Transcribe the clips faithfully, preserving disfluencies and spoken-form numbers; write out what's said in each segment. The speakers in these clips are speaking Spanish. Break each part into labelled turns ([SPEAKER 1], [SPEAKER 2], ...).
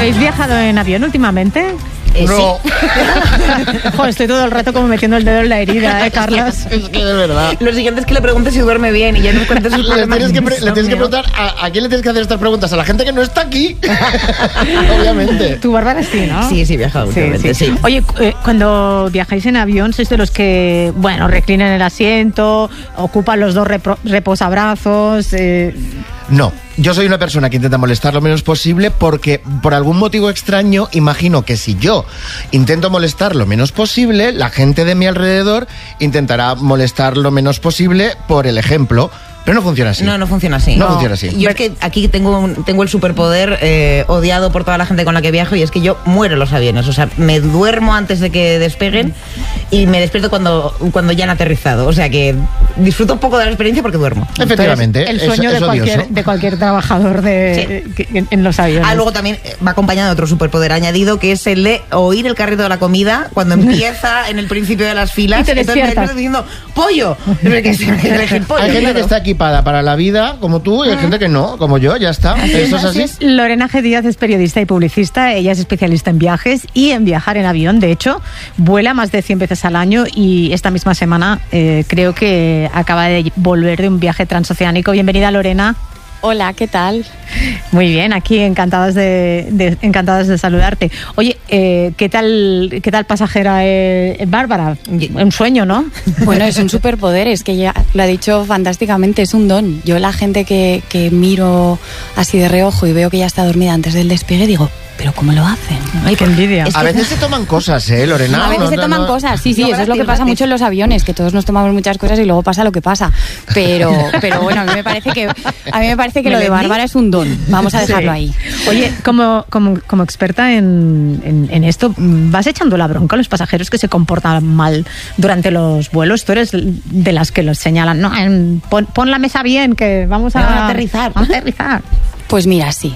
[SPEAKER 1] ¿Habéis viajado en avión últimamente?
[SPEAKER 2] Eh,
[SPEAKER 3] No.
[SPEAKER 2] sí.
[SPEAKER 1] Joder, estoy todo el rato como metiendo el dedo en la herida, ¿eh, Carlas?
[SPEAKER 3] Es que de verdad.
[SPEAKER 2] Lo siguiente es que le preguntes si duerme bien y ya nos cuentes sus
[SPEAKER 3] Le
[SPEAKER 2] problemas.
[SPEAKER 3] tienes que, pre- le tienes que preguntar a, a quién le tienes que hacer estas preguntas. A la gente que no está aquí. Obviamente.
[SPEAKER 1] Tú, Bárbara, sí, ¿no?
[SPEAKER 2] Sí, sí, he viajado últimamente, sí.
[SPEAKER 1] Oye, eh, cuando viajáis en avión, ¿sois de los que, bueno, reclinan el asiento, ocupan los dos repro- reposabrazos? Eh...
[SPEAKER 3] No, yo soy una persona que intenta molestar lo menos posible porque por algún motivo extraño imagino que si yo intento molestar lo menos posible, la gente de mi alrededor intentará molestar lo menos posible por el ejemplo. Pero no funciona así.
[SPEAKER 2] No, no funciona así.
[SPEAKER 3] No, funciona así.
[SPEAKER 2] Yo es que aquí tengo, un- tengo el superpoder eh, odiado por toda la gente con la que viajo y es que yo muero en los aviones. O sea, me duermo antes de que despeguen y me despierto cuando, cuando ya han aterrizado. O sea que disfruto un poco de la experiencia porque duermo.
[SPEAKER 3] Efectivamente.
[SPEAKER 1] El
[SPEAKER 3] es-
[SPEAKER 1] sueño
[SPEAKER 3] es
[SPEAKER 1] de, cualquier,
[SPEAKER 3] odioso.
[SPEAKER 1] de cualquier trabajador de, que- en, en los aviones.
[SPEAKER 2] Ah, luego también eh, va acompañado de otro superpoder añadido que es el de oír el carrito de la comida cuando empieza en el principio de las filas.
[SPEAKER 1] Y te
[SPEAKER 2] Entonces me
[SPEAKER 1] despiertas.
[SPEAKER 2] despierto diciendo ¡pollo! Que se me elegir pollo,
[SPEAKER 3] Hay gente
[SPEAKER 2] claro.
[SPEAKER 3] que está equipada para la vida, como tú, y hay gente que no, como yo, ya está. Eso es así.
[SPEAKER 1] Lorena G. Díaz es periodista y publicista. Ella es especialista en viajes y en viajar en avión. De hecho, vuela más de cien veces al año y esta misma semana eh, creo que acaba de volver de un viaje transoceánico. Bienvenida, Lorena.
[SPEAKER 4] Hola, ¿qué tal?
[SPEAKER 1] Muy bien, aquí encantadas de, de encantadas de saludarte. Oye, eh, ¿qué tal qué tal pasajera eh, Bárbara? Un sueño, ¿no?
[SPEAKER 4] Bueno, es un superpoder, es que ya lo ha dicho fantásticamente, es un don. Yo la gente que, que miro así de reojo y veo que ya está dormida antes del despegue, digo, ¿pero cómo lo hacen?
[SPEAKER 1] Ay, qué envidia.
[SPEAKER 3] A veces se toman cosas, ¿eh, Lorena?
[SPEAKER 4] A veces
[SPEAKER 3] No,
[SPEAKER 4] se
[SPEAKER 3] no,
[SPEAKER 4] toman
[SPEAKER 3] no.
[SPEAKER 4] cosas, sí, sí,
[SPEAKER 2] No,
[SPEAKER 4] eso es lo que
[SPEAKER 2] gratis,
[SPEAKER 4] pasa
[SPEAKER 2] gratis.
[SPEAKER 4] mucho en los aviones, que todos nos tomamos muchas cosas y luego pasa lo que pasa. Pero, pero bueno, a mí me parece que a mí me parece que lo de Bárbara es un don. Vamos a dejarlo
[SPEAKER 1] Sí.
[SPEAKER 4] ahí.
[SPEAKER 1] Oye, como, como, como experta en, en, en esto, ¿vas echando la bronca a los pasajeros que se comportan mal durante los vuelos? Tú eres de las que los señalan, no, en- pon, pon la mesa bien, que vamos a,
[SPEAKER 2] Vamos a aterrizar.
[SPEAKER 1] a aterrizar.
[SPEAKER 4] Pues mira, sí.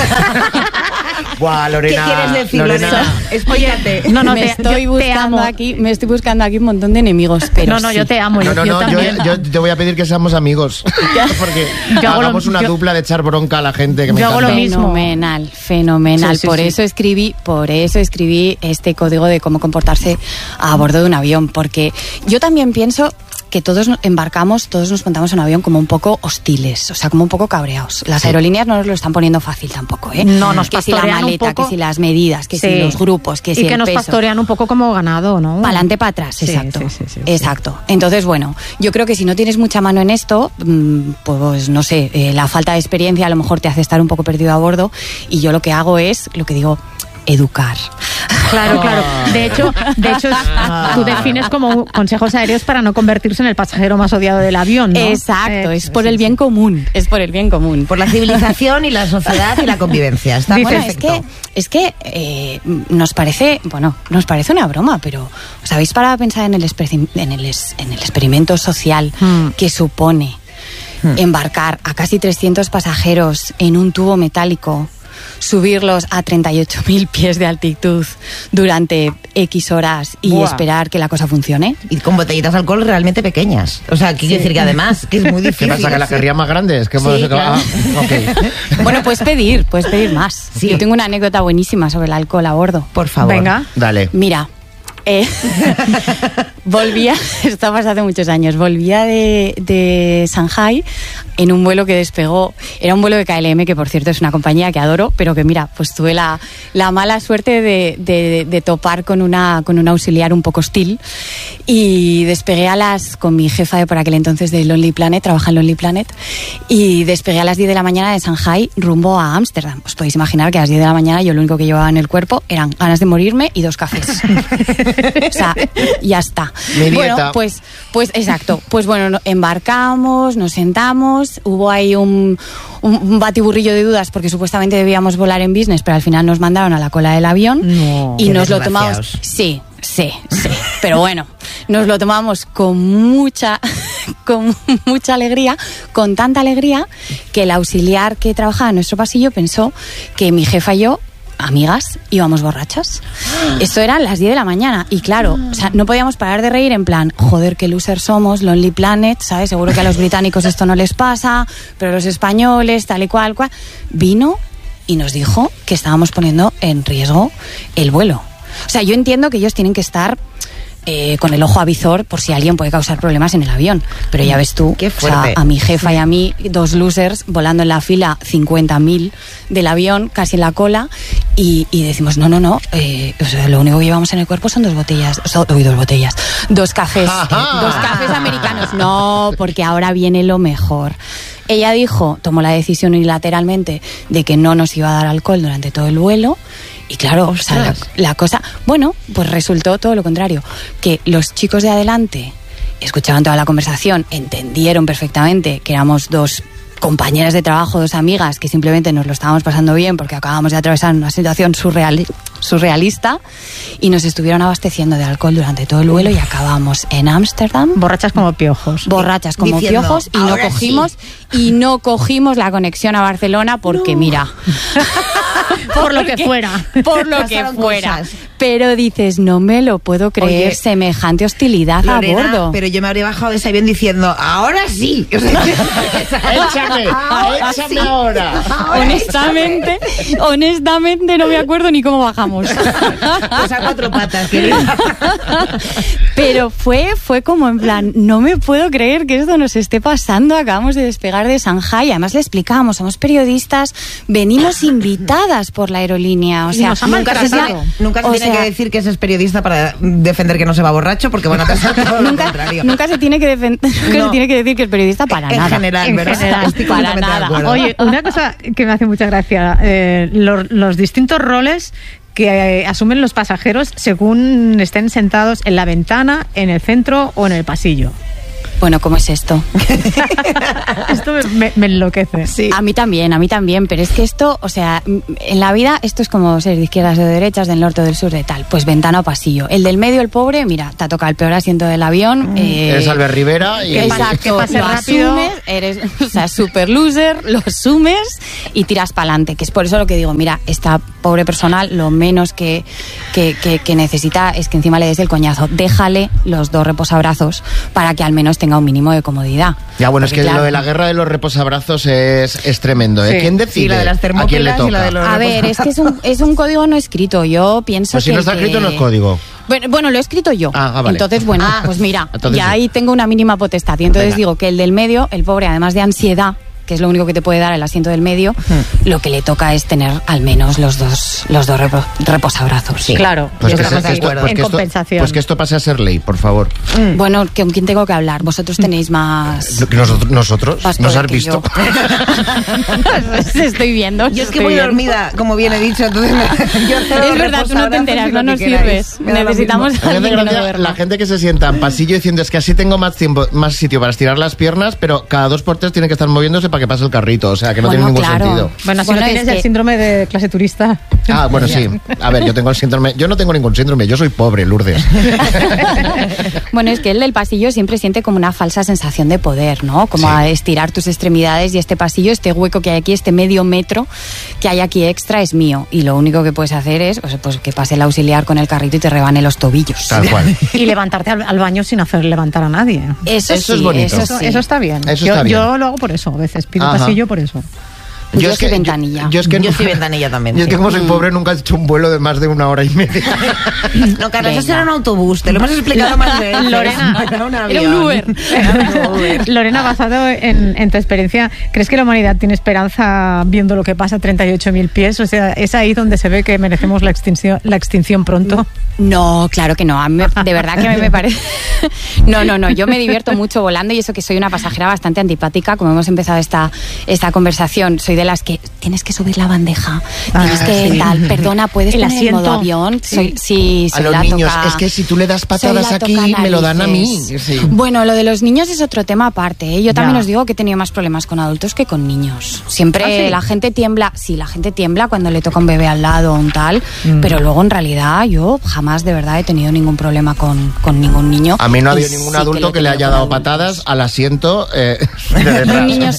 [SPEAKER 3] Buah,
[SPEAKER 2] ¿Qué
[SPEAKER 3] Lorena.
[SPEAKER 2] quieres decir,
[SPEAKER 3] Lorena.
[SPEAKER 2] Lorena? Explícate.
[SPEAKER 1] No, no,
[SPEAKER 4] me
[SPEAKER 1] te,
[SPEAKER 4] estoy
[SPEAKER 1] yo te
[SPEAKER 4] buscando
[SPEAKER 1] amo.
[SPEAKER 4] aquí, me estoy buscando aquí un montón de enemigos, pero
[SPEAKER 1] No, no,
[SPEAKER 4] sí.
[SPEAKER 1] yo te amo.
[SPEAKER 3] No, no,
[SPEAKER 1] yo,
[SPEAKER 3] no, yo,
[SPEAKER 1] también.
[SPEAKER 3] yo te voy a pedir que seamos amigos. Porque
[SPEAKER 1] Yo hago lo-
[SPEAKER 3] hagamos una
[SPEAKER 1] yo-
[SPEAKER 3] dupla de echar bronca a la gente que me
[SPEAKER 1] Yo hago lo
[SPEAKER 3] encanta.
[SPEAKER 1] mismo.
[SPEAKER 4] Fenomenal, fenomenal.
[SPEAKER 1] Sí, sí,
[SPEAKER 4] por
[SPEAKER 1] sí.
[SPEAKER 4] eso escribí, por eso escribí este código de cómo comportarse a bordo de un avión, porque yo también pienso que todos nos embarcamos, todos nos montamos en un avión como un poco hostiles, o sea, como un poco cabreados. Las
[SPEAKER 3] Sí.
[SPEAKER 4] aerolíneas no nos lo están poniendo fácil tampoco, ¿eh?
[SPEAKER 1] No, nos
[SPEAKER 4] que si la
[SPEAKER 1] pastorean un
[SPEAKER 4] maleta,
[SPEAKER 1] poco.
[SPEAKER 4] que si las medidas, que
[SPEAKER 1] Sí.
[SPEAKER 4] si los grupos, que si
[SPEAKER 1] y
[SPEAKER 4] el
[SPEAKER 1] que nos
[SPEAKER 4] peso.
[SPEAKER 1] pastorean un poco como ganado, ¿no?
[SPEAKER 4] Para adelante, para atrás,
[SPEAKER 1] Sí,
[SPEAKER 4] exacto.
[SPEAKER 1] sí, sí, sí, sí.
[SPEAKER 4] exacto. Entonces, bueno, yo creo que si no tienes mucha mano en esto, mm, pues no sé, eh, la falta de experiencia a lo mejor te hace estar un poco perdido a bordo y yo lo que hago es, lo que digo, educar.
[SPEAKER 1] Claro, claro. De hecho, de hecho tú defines como consejos aéreos para no convertirse en el pasajero más odiado del avión, ¿no?
[SPEAKER 4] Exacto,
[SPEAKER 1] Eh,
[SPEAKER 4] es por
[SPEAKER 1] sí,
[SPEAKER 4] el bien
[SPEAKER 1] sí.
[SPEAKER 4] común, es por el bien común.
[SPEAKER 2] Por la civilización y la sociedad y la convivencia. Está
[SPEAKER 4] Bueno, es
[SPEAKER 2] perfecto.
[SPEAKER 4] que, es que eh, nos parece, bueno, nos parece una broma, pero ¿os habéis parado a pensar en el, exper- en el, es- en el experimento social
[SPEAKER 1] Hmm.
[SPEAKER 4] que supone embarcar a casi trescientos pasajeros en un tubo metálico, subirlos a treinta y ocho mil pies de altitud durante X horas y
[SPEAKER 1] Buah.
[SPEAKER 4] esperar que la cosa funcione?
[SPEAKER 2] Y con botellitas de alcohol realmente pequeñas. O sea, quiero decir que además, que es muy
[SPEAKER 3] ¿Qué
[SPEAKER 2] difícil.
[SPEAKER 3] pasa? ¿Que la querría más grande? Es que hemos
[SPEAKER 2] Sí,
[SPEAKER 3] acabado-
[SPEAKER 2] claro.
[SPEAKER 3] Ah, ok.
[SPEAKER 4] Bueno, puedes pedir, puedes pedir más.
[SPEAKER 2] Sí.
[SPEAKER 4] Yo tengo una anécdota buenísima sobre el alcohol a bordo.
[SPEAKER 2] Por favor.
[SPEAKER 1] Venga.
[SPEAKER 3] Dale.
[SPEAKER 4] Mira, eh, volvía, esto pasó hace muchos años, volvía de, de Shanghai en un vuelo que despegó, era un vuelo de K L M, que por cierto es una compañía que adoro, pero que mira, pues tuve la, la mala suerte de, de, de topar con una, con un auxiliar un poco hostil y despegué a las, con mi jefa de por aquel entonces de Lonely Planet, trabaja en Lonely Planet, y despegué a las diez de la mañana de Shanghai rumbo a Ámsterdam. Os podéis imaginar que a las diez de la mañana yo lo único que llevaba en el cuerpo eran ganas de morirme y dos cafés. O sea, ya está.
[SPEAKER 3] Mi
[SPEAKER 4] Bueno,
[SPEAKER 3] dieta.
[SPEAKER 4] pues, pues exacto. Pues bueno, no- embarcamos, nos sentamos, hubo ahí un, un, un batiburrillo de dudas porque supuestamente debíamos volar en business, pero al final nos mandaron a la cola del avión
[SPEAKER 1] No.
[SPEAKER 4] y
[SPEAKER 2] Qué
[SPEAKER 4] nos lo tomamos.
[SPEAKER 2] desgraciados.
[SPEAKER 4] Sí, sí, sí. Pero bueno, nos lo tomamos con mucha, con mucha alegría, con tanta alegría que el auxiliar que trabajaba en nuestro pasillo pensó que mi jefa y yo, amigas, íbamos borrachas. Esto eran las diez de la mañana y claro, o sea, no podíamos parar de reír en plan, joder, qué loser somos, Lonely Planet, ¿sabes? Seguro que a los británicos esto no les pasa, pero los españoles, tal y cual, cual. Vino y nos dijo que estábamos poniendo en riesgo el vuelo. O sea, yo entiendo que ellos tienen que estar eh, con el ojo avizor por si alguien puede causar problemas en el avión. Pero ya ves tú,
[SPEAKER 2] Qué
[SPEAKER 4] o
[SPEAKER 2] fuerte.
[SPEAKER 4] sea, a mi jefa y a mí, dos losers volando en la fila cincuenta mil del avión, casi en la cola, y, y decimos, no, no, no, eh, o sea, lo único que llevamos en el cuerpo son dos botellas, o sea, uy, dos botellas, dos cafés, eh, dos cafés americanos. No, porque ahora viene lo mejor. Ella dijo, tomó la decisión unilateralmente de que no nos iba a dar alcohol durante todo el vuelo. Y claro, o sea, la, la cosa... Bueno, pues resultó todo lo contrario. Que los chicos de adelante escuchaban toda la conversación, entendieron perfectamente que éramos dos compañeras de trabajo, dos amigas, que simplemente nos lo estábamos pasando bien porque acabamos de atravesar una situación surreal, surrealista, y nos estuvieron abasteciendo de alcohol durante todo el vuelo y acabamos en Ámsterdam.
[SPEAKER 1] Borrachas como piojos.
[SPEAKER 4] Borrachas como
[SPEAKER 2] Diciendo,
[SPEAKER 4] piojos y no
[SPEAKER 2] "Ahora
[SPEAKER 4] cogimos y no cogimos la conexión a Barcelona porque
[SPEAKER 1] No.
[SPEAKER 4] mira
[SPEAKER 1] Por lo que
[SPEAKER 4] Porque-
[SPEAKER 1] fuera.
[SPEAKER 4] por lo que
[SPEAKER 2] Pasaron
[SPEAKER 4] fuera
[SPEAKER 2] cosas.
[SPEAKER 4] pero dices no me lo puedo creer,
[SPEAKER 2] Oye,
[SPEAKER 4] semejante hostilidad
[SPEAKER 2] Lorena,
[SPEAKER 4] a bordo.
[SPEAKER 2] pero yo me habría bajado de ese avión diciendo, ahora sí. O sea,
[SPEAKER 3] ¡Échame!
[SPEAKER 2] Ahora
[SPEAKER 3] ¡Échame
[SPEAKER 2] sí.
[SPEAKER 3] ahora!
[SPEAKER 4] honestamente honestamente no me acuerdo ni cómo bajamos.
[SPEAKER 2] Pues a cuatro patas, querida.
[SPEAKER 4] Pero fue, fue como en plan, no me puedo creer que esto nos esté pasando. Acabamos de despegar de Shanghái. Además le explicábamos, somos periodistas, venimos invitadas por la aerolínea. O sea,
[SPEAKER 1] nos han
[SPEAKER 2] Nunca se,
[SPEAKER 1] maltratado.
[SPEAKER 2] tiene, nunca se
[SPEAKER 4] O
[SPEAKER 2] tiene
[SPEAKER 4] sea,
[SPEAKER 2] que decir que ese es periodista para defender que no se va borracho, porque van a pensar todo lo
[SPEAKER 4] nunca,
[SPEAKER 2] contrario.
[SPEAKER 4] nunca se tiene que defen- nunca
[SPEAKER 2] No.
[SPEAKER 4] se tiene que decir que es periodista para
[SPEAKER 2] en
[SPEAKER 4] nada.
[SPEAKER 2] general,
[SPEAKER 1] En
[SPEAKER 2] ¿verdad?
[SPEAKER 1] general,
[SPEAKER 2] Estoy
[SPEAKER 4] para
[SPEAKER 2] completamente de
[SPEAKER 4] nada.
[SPEAKER 2] acuerdo.
[SPEAKER 1] Oye, una cosa que me hace mucha gracia, eh, los, los distintos roles que eh, asumen los pasajeros según estén sentados en la ventana, en el centro o en el pasillo.
[SPEAKER 4] Bueno, ¿cómo es esto?
[SPEAKER 1] Esto me, me- me enloquece.
[SPEAKER 2] Sí.
[SPEAKER 4] A mí también, a mí también, pero es que esto, o sea, m- en la vida esto es como ser de izquierdas o de derechas, del norte o del sur, de tal. Pues ventana o pasillo. El del medio, el pobre, mira, te ha tocado el peor asiento del avión. eh,
[SPEAKER 3] Eres Albert Rivera y...
[SPEAKER 1] que
[SPEAKER 4] Exacto,
[SPEAKER 1] que pase
[SPEAKER 4] lo
[SPEAKER 1] rápido.
[SPEAKER 4] asumes, eres, o sea, super loser, lo asumes y tiras para adelante. Que es por eso lo que digo, mira, esta pobre persona lo menos que, que, que, que necesita es que encima le des el coñazo. Déjale los dos reposabrazos para que al menos tenga un mínimo de comodidad.
[SPEAKER 3] Ya, bueno, es
[SPEAKER 4] Porque,
[SPEAKER 3] que
[SPEAKER 4] claro,
[SPEAKER 3] lo de la guerra de los reposabrazos es, es tremendo, ¿eh?
[SPEAKER 1] Sí.
[SPEAKER 3] ¿Quién decide
[SPEAKER 2] Sí, la de las
[SPEAKER 3] a quién le
[SPEAKER 2] termópilas
[SPEAKER 3] toca?
[SPEAKER 2] y la de los
[SPEAKER 4] A ver, es que es un, es un código no escrito. Yo pienso
[SPEAKER 3] Pues si
[SPEAKER 4] que
[SPEAKER 3] no está
[SPEAKER 4] el
[SPEAKER 3] escrito,
[SPEAKER 4] que-
[SPEAKER 3] no es código.
[SPEAKER 4] Bueno, bueno, lo he escrito yo.
[SPEAKER 3] Ah, ah, vale.
[SPEAKER 4] Entonces, bueno,
[SPEAKER 2] Ah.
[SPEAKER 4] pues mira,
[SPEAKER 3] Entonces
[SPEAKER 4] ya
[SPEAKER 3] sí.
[SPEAKER 4] ahí tengo una mínima potestad. Y entonces
[SPEAKER 3] Venga.
[SPEAKER 4] digo que el del medio, el pobre, además de ansiedad, que es lo único que te puede dar el asiento del medio, lo que le toca es tener al menos los dos los dos repo- reposabrazos.
[SPEAKER 1] Claro,
[SPEAKER 3] Pues
[SPEAKER 1] yo
[SPEAKER 3] que,
[SPEAKER 1] estamos
[SPEAKER 3] se-
[SPEAKER 1] de
[SPEAKER 3] esto,
[SPEAKER 1] acuerdo.
[SPEAKER 3] pues
[SPEAKER 1] En
[SPEAKER 3] que esto-
[SPEAKER 1] compensación.
[SPEAKER 3] pues que esto pase a ser ley, por favor.
[SPEAKER 4] Bueno, ¿con quién tengo que hablar? Vosotros tenéis más...
[SPEAKER 3] Lo que Nosotros, nosotros
[SPEAKER 4] más
[SPEAKER 3] ¿nos
[SPEAKER 4] poder
[SPEAKER 3] has
[SPEAKER 4] que
[SPEAKER 3] visto?
[SPEAKER 4] yo. Estoy viendo.
[SPEAKER 2] Yo es que
[SPEAKER 4] estoy
[SPEAKER 2] voy
[SPEAKER 4] viendo.
[SPEAKER 2] dormida, como bien he dicho, entonces me- yo cedo
[SPEAKER 4] Es verdad, tú no te
[SPEAKER 2] reposabrazos
[SPEAKER 4] enteras,
[SPEAKER 2] y
[SPEAKER 4] no
[SPEAKER 2] lo
[SPEAKER 4] nos
[SPEAKER 2] que queráis.
[SPEAKER 4] sirves.
[SPEAKER 2] Me da lo
[SPEAKER 4] Necesitamos
[SPEAKER 2] mismo.
[SPEAKER 3] A mí me hace
[SPEAKER 4] alguien que no
[SPEAKER 3] gracia
[SPEAKER 4] duerma.
[SPEAKER 3] la gente que se sienta en pasillo diciendo es que así tengo más tiempo, más sitio para estirar las piernas, pero cada dos por tres tienen que estar moviéndose para que pase el carrito. O sea, que no
[SPEAKER 4] Bueno,
[SPEAKER 3] tiene ningún
[SPEAKER 4] claro.
[SPEAKER 3] sentido.
[SPEAKER 1] Bueno, si
[SPEAKER 4] Bueno,
[SPEAKER 1] no
[SPEAKER 4] es
[SPEAKER 1] tienes
[SPEAKER 4] que-
[SPEAKER 1] el síndrome de clase turista.
[SPEAKER 3] Ah, bueno, sí. A ver, yo tengo el síndrome. Yo no tengo ningún síndrome, yo soy pobre, Lourdes.
[SPEAKER 4] Bueno, es que el del pasillo siempre siente como una falsa sensación de poder, ¿no? Como
[SPEAKER 3] Sí.
[SPEAKER 4] a estirar tus extremidades y este pasillo, este hueco que hay aquí, este medio metro que hay aquí extra es mío. Y lo único que puedes hacer es pues, pues, que pase el auxiliar con el carrito y te rebane los tobillos.
[SPEAKER 3] Tal cual.
[SPEAKER 1] Y levantarte al, al baño sin hacer levantar a nadie.
[SPEAKER 4] Eso,
[SPEAKER 3] Eso es
[SPEAKER 4] sí,
[SPEAKER 3] bonito.
[SPEAKER 4] Eso,
[SPEAKER 1] Eso,
[SPEAKER 4] sí.
[SPEAKER 1] eso está bien.
[SPEAKER 3] Eso
[SPEAKER 1] yo,
[SPEAKER 3] está bien.
[SPEAKER 1] yo lo hago por eso, a veces pido
[SPEAKER 3] Ajá.
[SPEAKER 1] pasillo por eso.
[SPEAKER 4] Yo soy ventanilla.
[SPEAKER 3] Yo, es que
[SPEAKER 2] Yo
[SPEAKER 3] no-
[SPEAKER 2] soy ventanilla también.
[SPEAKER 3] Yo es que
[SPEAKER 2] sí.
[SPEAKER 3] como soy pobre nunca he hecho un vuelo de más de una hora y media.
[SPEAKER 2] No, Carlos, eso
[SPEAKER 4] Venga.
[SPEAKER 2] era un autobús, te lo hemos explicado más veces.
[SPEAKER 1] Lorena.
[SPEAKER 2] Era un
[SPEAKER 4] Era
[SPEAKER 2] avión.
[SPEAKER 4] un Uber.
[SPEAKER 2] Era un Uber.
[SPEAKER 1] Lorena, basado en, en tu experiencia, ¿crees que la humanidad tiene esperanza viendo lo que pasa a treinta y ocho mil pies? O sea, ¿es ahí donde se ve que merecemos la extinción, la extinción pronto?
[SPEAKER 4] No, claro que no. A mí me- de verdad que a mí me parece. No, no, no. Yo me divierto mucho volando y eso que soy una pasajera bastante antipática. Como hemos empezado esta, esta conversación, soy de las que tienes que subir la bandeja, tienes
[SPEAKER 1] Ah,
[SPEAKER 4] que
[SPEAKER 1] sí.
[SPEAKER 4] tal, perdona, puedes
[SPEAKER 1] El
[SPEAKER 4] poner en modo
[SPEAKER 1] asiento.
[SPEAKER 4] avión.
[SPEAKER 1] Sí.
[SPEAKER 4] Soy, sí,
[SPEAKER 3] A
[SPEAKER 4] soy
[SPEAKER 3] los
[SPEAKER 4] la
[SPEAKER 3] niños,
[SPEAKER 4] toca-
[SPEAKER 3] es que si tú le das
[SPEAKER 4] soy
[SPEAKER 3] patadas
[SPEAKER 4] la
[SPEAKER 3] aquí,
[SPEAKER 4] toca
[SPEAKER 3] me lo dan a mí.
[SPEAKER 4] narices.
[SPEAKER 3] Sí.
[SPEAKER 4] Bueno, lo de los niños es otro tema aparte. ¿eh? Yo también
[SPEAKER 1] Ya.
[SPEAKER 4] os digo que he tenido más problemas con adultos que con niños. Siempre
[SPEAKER 1] ¿Ah, sí?
[SPEAKER 4] la gente tiembla, sí, la gente tiembla cuando le toca un bebé al lado o un tal,
[SPEAKER 1] Mm.
[SPEAKER 4] pero luego en realidad yo jamás de verdad he tenido ningún problema con, con ningún niño.
[SPEAKER 3] A mí no ha
[SPEAKER 4] Y
[SPEAKER 3] habido ningún
[SPEAKER 4] sí
[SPEAKER 3] adulto
[SPEAKER 4] lo he
[SPEAKER 3] que le
[SPEAKER 4] tenido
[SPEAKER 3] haya
[SPEAKER 4] con
[SPEAKER 3] dado
[SPEAKER 4] adultos.
[SPEAKER 3] patadas al asiento eh, de detrás.
[SPEAKER 4] Un niño sí.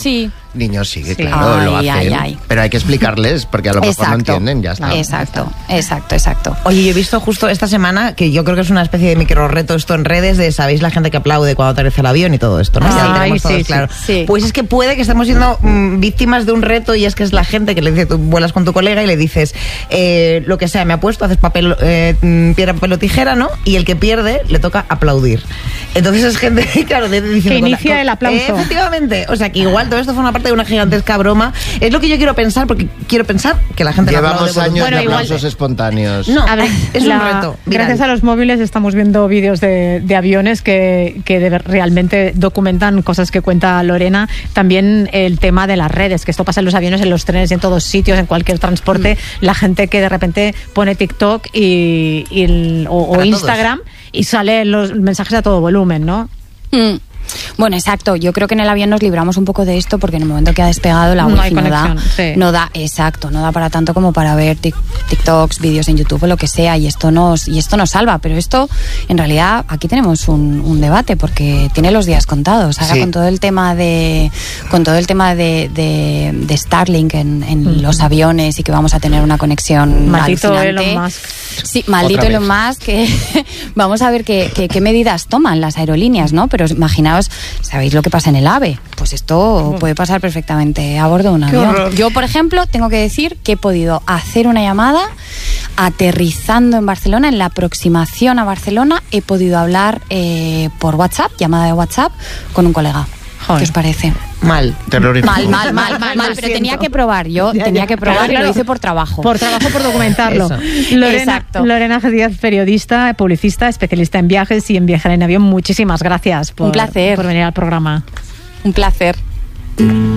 [SPEAKER 3] Niños sí,
[SPEAKER 1] Sí.
[SPEAKER 3] claro,
[SPEAKER 4] Ay,
[SPEAKER 3] lo hacen.
[SPEAKER 4] ay, ay.
[SPEAKER 3] Pero hay que explicarles porque a lo mejor no entienden, ya está.
[SPEAKER 4] Exacto, exacto, exacto.
[SPEAKER 2] Oye, yo he visto justo esta semana que yo creo que es una especie de micro reto esto en redes de, ¿sabéis? La gente que aplaude cuando aterriza el avión y todo esto, ¿no?
[SPEAKER 1] Ah,
[SPEAKER 2] Ya lo tenemos
[SPEAKER 1] sí,
[SPEAKER 2] todos
[SPEAKER 1] sí,
[SPEAKER 2] claro.
[SPEAKER 4] sí.
[SPEAKER 2] Pues es que puede que estemos siendo mm, víctimas de un reto y es que es la gente que le dice, tú vuelas con tu colega y le dices eh, lo que sea, me apuesto, haces papel, eh, piedra, papel o tijera, ¿no? Y el que pierde le toca aplaudir. Entonces es gente, claro, de, de,
[SPEAKER 1] que inicia el aplauso.
[SPEAKER 2] Eh, efectivamente. O sea, que igual todo esto forma parte de una gigantesca broma. Es lo que yo quiero pensar, porque quiero pensar que la gente lo
[SPEAKER 3] Llevamos
[SPEAKER 2] aplaude
[SPEAKER 3] años
[SPEAKER 1] Bueno,
[SPEAKER 3] de
[SPEAKER 1] igual-
[SPEAKER 3] aplausos espontáneos.
[SPEAKER 2] No,
[SPEAKER 1] A ver,
[SPEAKER 2] es
[SPEAKER 1] la-
[SPEAKER 2] un reto. viral.
[SPEAKER 1] Gracias a los móviles estamos viendo vídeos de, de aviones que, que de- realmente documentan cosas que cuenta Lorena. También el tema de las redes, que esto pasa en los aviones, en los trenes y en todos sitios, en cualquier transporte.
[SPEAKER 2] Mm.
[SPEAKER 1] La gente que de repente pone TikTok y, y el- o, o
[SPEAKER 2] Para
[SPEAKER 1] Instagram y salen los mensajes a todo volumen, ¿no?
[SPEAKER 4] Mm. Bueno, exacto. Yo creo que en el avión nos libramos un poco de esto porque en el momento que ha despegado la
[SPEAKER 1] No
[SPEAKER 4] wifi
[SPEAKER 1] hay
[SPEAKER 4] no da,
[SPEAKER 1] conexión, sí.
[SPEAKER 4] no da, exacto, no da para tanto como para ver tic- TikToks, vídeos en YouTube o lo que sea, y esto nos y esto nos salva. Pero esto, en realidad, aquí tenemos un, un debate porque tiene los días contados. Ahora
[SPEAKER 3] Sí.
[SPEAKER 4] con todo el tema de con todo el tema de, de, de Starlink en, en
[SPEAKER 1] Ujú.
[SPEAKER 4] los aviones y que vamos a tener una conexión
[SPEAKER 1] Maldito
[SPEAKER 4] alucinante.
[SPEAKER 1] Elon Musk.
[SPEAKER 4] Sí, maldito
[SPEAKER 3] Otra
[SPEAKER 4] Elon
[SPEAKER 3] vez.
[SPEAKER 4] Musk, que vamos a ver qué, qué, qué medidas toman las aerolíneas, ¿no? Pero imaginaos, ¿sabéis lo que pasa en el AVE? Pues esto puede pasar perfectamente a bordo de un
[SPEAKER 1] Qué
[SPEAKER 4] avión.
[SPEAKER 1] horror.
[SPEAKER 4] Yo, por ejemplo, tengo que decir que he podido hacer una llamada aterrizando en Barcelona, en la aproximación a Barcelona, he podido hablar eh, por WhatsApp, llamada de WhatsApp, con un colega.
[SPEAKER 1] Joder.
[SPEAKER 4] ¿Qué os parece?
[SPEAKER 2] Mal.
[SPEAKER 3] Terrorífico.
[SPEAKER 4] Mal, mal, mal, mal, mal,
[SPEAKER 2] Lo
[SPEAKER 4] pero
[SPEAKER 2] siento.
[SPEAKER 4] tenía que probar, yo
[SPEAKER 2] Ya,
[SPEAKER 4] tenía
[SPEAKER 2] ya.
[SPEAKER 4] que probar
[SPEAKER 1] Claro,
[SPEAKER 4] y lo
[SPEAKER 1] claro.
[SPEAKER 4] hice por trabajo.
[SPEAKER 1] Por trabajo, por documentarlo.
[SPEAKER 2] Eso.
[SPEAKER 1] Lorena,
[SPEAKER 4] Exacto.
[SPEAKER 1] Lorena G. Díaz, periodista, publicista, especialista en viajes y en viajar en avión. Muchísimas gracias por,
[SPEAKER 4] Un placer.
[SPEAKER 1] por venir al programa.
[SPEAKER 4] Un placer.